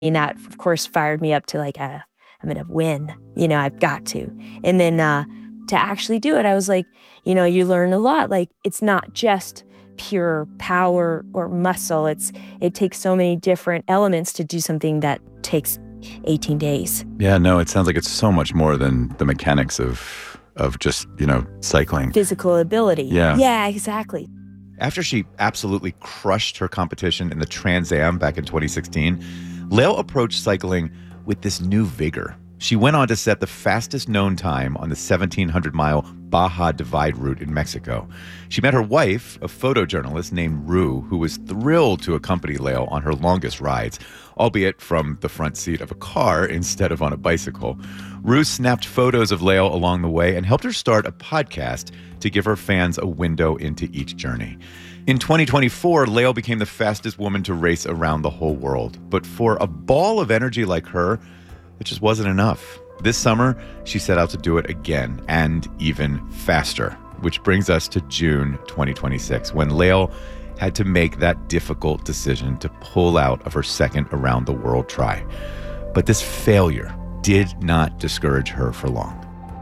And that, of course, fired me up to like, I'm going to win. I've got to. And then to actually do it, I was like, you learn a lot. Like, it's not just pure power or muscle. It takes so many different elements to do something that takes 18 days. Yeah, no, it sounds like it's so much more than the mechanics of just, cycling. Physical ability. Yeah. Yeah, exactly. After she absolutely crushed her competition in the Trans Am back in 2016, Lael approached cycling with this new vigor. She went on to set the fastest known time on the 1,700-mile Baja Divide route in Mexico. She met her wife, a photojournalist named Rue, who was thrilled to accompany Lael on her longest rides, albeit from the front seat of a car instead of on a bicycle. Rue snapped photos of Lael along the way and helped her start a podcast to give her fans a window into each journey. In 2024, Lael became the fastest woman to race around the whole world. But for a ball of energy like her, it just wasn't enough. This summer, she set out to do it again, and even faster, which brings us to June 2026, when Lael had to make that difficult decision to pull out of her second around-the-world try. But this failure did not discourage her for long.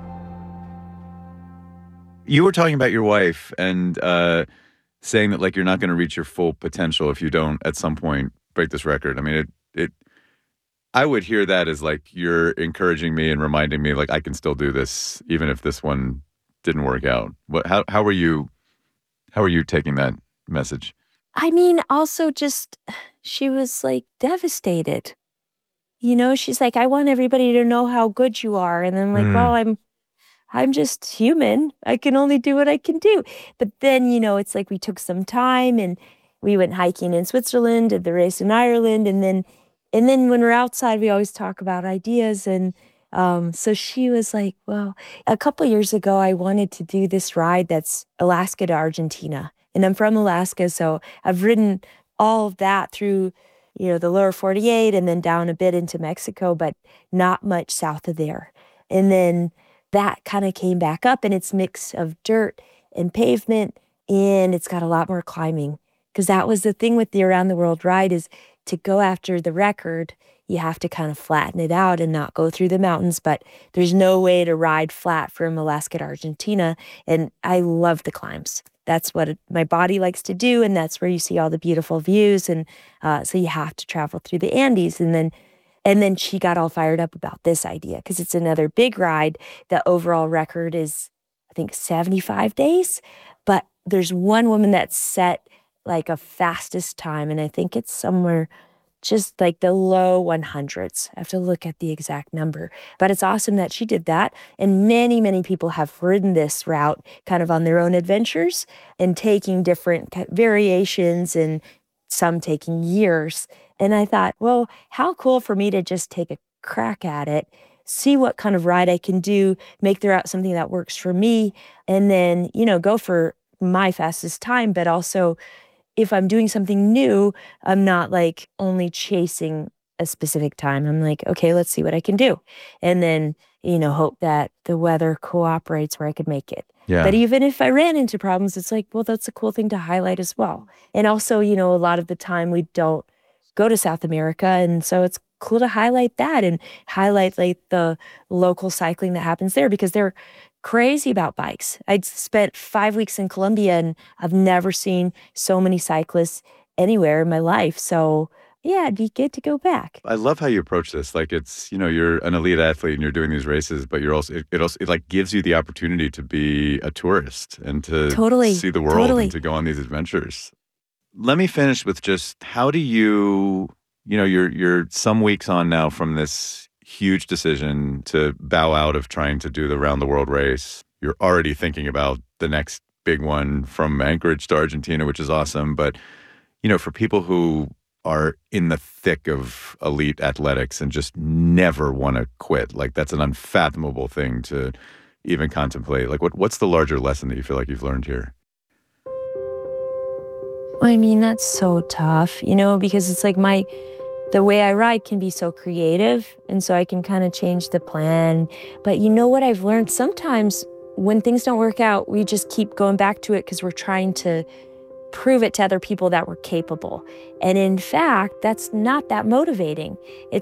You were talking about your wife and saying that, like, you're not going to reach your full potential if you don't, at some point, break this record. I mean, I would hear that as like you're encouraging me and reminding me like I can still do this even if this one didn't work out. How are you taking that message? I mean, also just she was like devastated. She's like, I want everybody to know how good you are. And then like, well, I'm just human. I can only do what I can do. But then, it's like we took some time and we went hiking in Switzerland, did the race in Ireland, and then when we're outside, we always talk about ideas. And so she was like, well, a couple years ago, I wanted to do this ride that's Alaska to Argentina. And I'm from Alaska, so I've ridden all of that through, the lower 48 and then down a bit into Mexico, but not much south of there. And then that kind of came back up, and it's mix of dirt and pavement, and it's got a lot more climbing. Because that was the thing with the Around the World ride, is to go after the record, you have to kind of flatten it out and not go through the mountains. But there's no way to ride flat from Alaska to Argentina. And I love the climbs. That's what my body likes to do. And that's where you see all the beautiful views. And so you have to travel through the Andes. And then she got all fired up about this idea because it's another big ride. The overall record is, I think, 75 days. But there's one woman that set like a fastest time, and I think it's somewhere just like the low 100s. I have to look at the exact number. But it's awesome that she did that. And many, many people have ridden this route kind of on their own adventures and taking different variations, and some taking years. And I thought, well, how cool for me to just take a crack at it, see what kind of ride I can do, make the route something that works for me, and then, go for my fastest time, but also if I'm doing something new, I'm not like only chasing a specific time. I'm like, okay, let's see what I can do. And then, hope that the weather cooperates where I could make it. Yeah. But even if I ran into problems, it's like, well, that's a cool thing to highlight as well. And also, a lot of the time we don't go to South America. And so it's cool to highlight that and highlight like the local cycling that happens there, because they're crazy about bikes. I'd spent 5 weeks in Colombia and I've never seen so many cyclists anywhere in my life. So yeah, it'd be good to go back. I love how you approach this. Like, it's, you're an elite athlete and you're doing these races, but you're also, it like gives you the opportunity to be a tourist and to see the world and to go on these adventures. Let me finish with just, how do you, you're some weeks on now from this huge decision to bow out of trying to do the round the world race. You're already thinking about the next big one from Anchorage to Argentina, which is awesome. But, for people who are in the thick of elite athletics and just never want to quit, like, that's an unfathomable thing to even contemplate. Like, what's the larger lesson that you feel like you've learned here? I mean, that's so tough, because it's like the way I ride can be so creative, and so I can kind of change the plan. But what I've learned? Sometimes when things don't work out, we just keep going back to it because we're trying to prove it to other people that we're capable. And in fact, that's not that motivating.